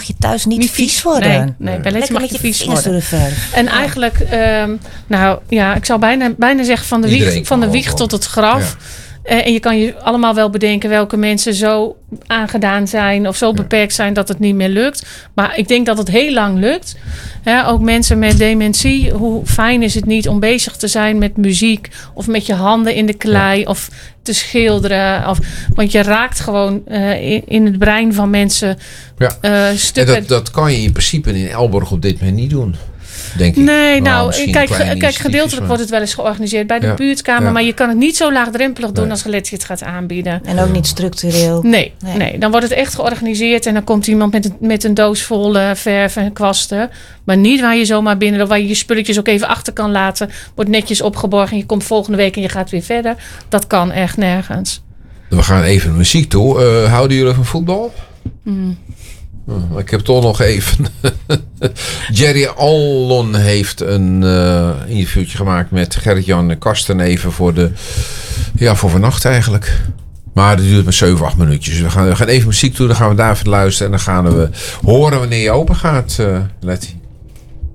je thuis niet vies worden. Nee, bij Letje mag je vies worden. Door de verf. En eigenlijk, ik zou bijna zeggen van de wieg tot het graf. Ja. En je kan je allemaal wel bedenken welke mensen zo aangedaan zijn of zo beperkt zijn dat het niet meer lukt. Maar ik denk dat het heel lang lukt. Ook mensen met dementie, hoe fijn is het niet om bezig te zijn met muziek of met je handen in de klei of te schilderen. Want je raakt gewoon in het brein van mensen stukken. En dat kan je in principe in Elburg op dit moment niet doen. Denk ik. Nee, kijk, gedeeltelijk wordt het wel eens georganiseerd bij de buurtkamer. Ja. Maar je kan het niet zo laagdrempelig doen als Letje het gaat aanbieden. En ook niet structureel. Nee, dan wordt het echt georganiseerd. En dan komt iemand met een doos vol verf en kwasten. Maar niet waar je zomaar binnen, waar je je spulletjes ook even achter kan laten. Wordt netjes opgeborgen en je komt volgende week en je gaat weer verder. Dat kan echt nergens. We gaan even naar muziek toe. Houden jullie van voetbal? Ik heb toch nog even... Jerry Allon heeft een interviewtje gemaakt met Gerrit-Jan Karsteneven voor vannacht eigenlijk. Maar dat duurt maar 7, 8 minuutjes. We gaan even muziek toe, dan gaan we daar even luisteren. En dan gaan we horen wanneer je open gaat, Letty.